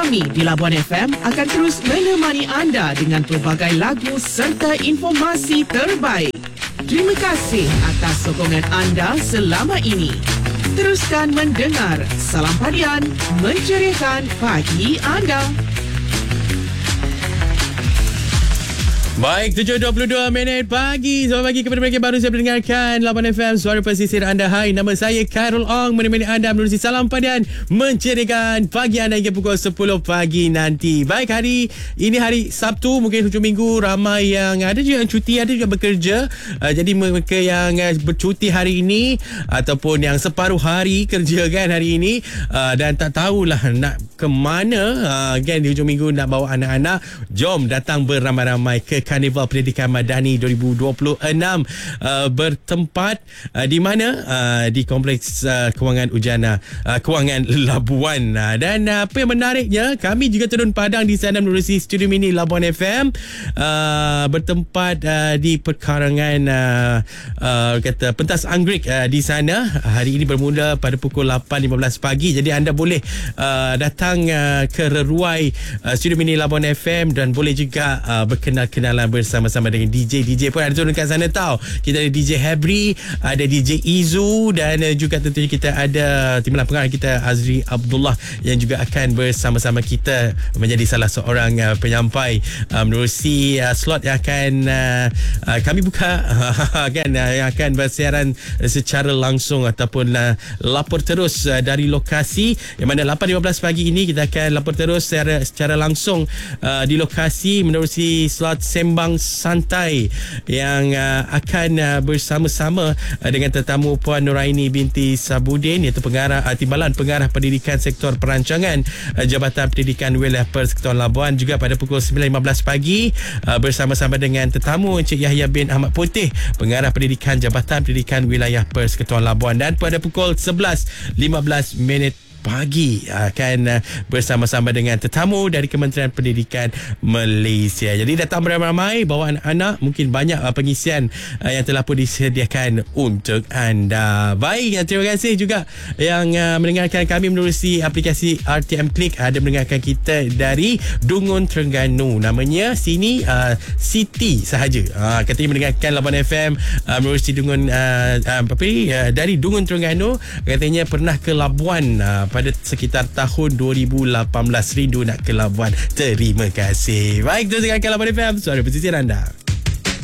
Kami di Labuan FM akan terus menemani anda dengan pelbagai lagu serta informasi terbaik. Terima kasih atas sokongan anda selama ini. Teruskan mendengar Salam Padian, menceriakan pagi anda. Baik, 7.22 pagi. Selamat pagi kepada mereka baru saya mendengarkan Labuan FM, suara pesisir anda. Hai, nama saya Khairul Ong, menemani anda menerusi Salam Padian, menceriakan pagi anda hingga pukul 10 pagi nanti. Baik, hari ini hari Sabtu, mungkin hujung minggu, ramai yang ada juga yang cuti, ada juga bekerja. Jadi mereka yang bercuti hari ini ataupun yang separuh hari kerja kan hari ini, dan tak tahulah nak ke mana kan di hujung minggu nak bawa anak-anak, jom datang beramai-ramai ke Karnival Pendidikan Madani 2026 bertempat di mana di Kompleks Kewangan Ujana, Kewangan Labuan. Dan apa yang menariknya, kami juga turun padang di sana menerusi studio mini Labuan FM, bertempat di perkarangan kata pentas anggrek di sana. Hari ini bermula pada pukul 8.15 pagi. Jadi anda boleh datang ke reruai studio mini Labuan FM dan boleh juga berkenal-kenalan bersama-sama dengan DJ pun ada turun kat sana tau. Kita ada DJ Hebri, ada DJ Izu, dan juga tentunya kita ada timbalan pengarah kita Azri Abdullah yang juga akan bersama-sama kita menjadi salah seorang penyampai menerusi slot yang akan kami buka kan, yang akan bersiaran secara langsung ataupun lapor terus dari lokasi, yang mana 8.15 pagi ini kita akan lapor terus secara langsung di lokasi menerusi slot Sembang Santai yang akan bersama-sama dengan tetamu Puan Nuraini binti Sabudin, iaitu Timbalan Pengarah Pendidikan Sektor Perancangan Jabatan Pendidikan Wilayah Persekutuan Labuan, juga pada pukul 9.15 pagi bersama-sama dengan tetamu Encik Yahya bin Ahmad Putih, Pengarah Pendidikan Jabatan Pendidikan Wilayah Persekutuan Labuan, dan pada pukul 11.15 pagi akan bersama-sama dengan tetamu dari Kementerian Pendidikan Malaysia. Jadi datang beramai-ramai, bawa anak-anak, mungkin banyak pengisian yang telah pun disediakan untuk anda. Baik, terima kasih juga yang mendengarkan kami menerusi aplikasi RTM Click. Ada mendengarkan kita dari Dungun Terengganu, namanya sini Siti sahaja. Katanya mendengarkan Labuan FM menerusi Dungun dari Dungun Terengganu, katanya pernah ke Labuan pada sekitar tahun 2018. Rindu nak ke Labuan. Terima kasih. Baik, terus dengarkan Labuan FM, suara pesisir anda.